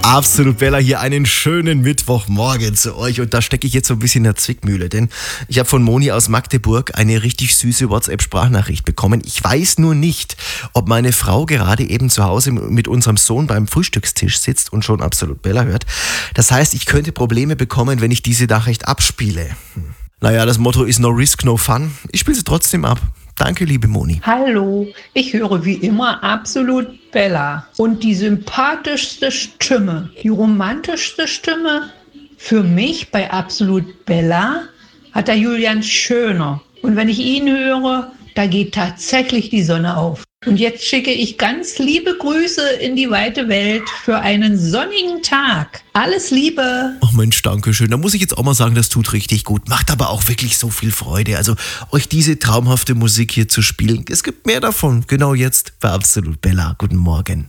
Absolut Bella hier, einen schönen Mittwochmorgen zu euch und da stecke ich jetzt so ein bisschen in der Zwickmühle, denn ich habe von Moni aus Magdeburg eine richtig süße WhatsApp-Sprachnachricht bekommen. Ich weiß nur nicht, ob meine Frau gerade eben zu Hause mit unserem Sohn beim Frühstückstisch sitzt und schon Absolut Bella hört. Das heißt, ich könnte Probleme bekommen, wenn ich diese Nachricht abspiele. Naja, das Motto ist no risk, no fun. Ich spiele sie trotzdem ab. Danke, liebe Moni. Hallo, ich höre wie immer Absolut Bella. Und die sympathischste Stimme, die romantischste Stimme für mich bei Absolut Bella hat der Julian Schöner. Und wenn ich ihn höre, da geht tatsächlich die Sonne auf. Und jetzt schicke ich ganz liebe Grüße in die weite Welt für einen sonnigen Tag. Alles Liebe! Ach Mensch, danke schön. Da muss ich jetzt auch mal sagen, das tut richtig gut. Macht aber auch wirklich so viel Freude. Also euch diese traumhafte Musik hier zu spielen. Es gibt mehr davon. Genau jetzt bei Absolut Bella. Guten Morgen.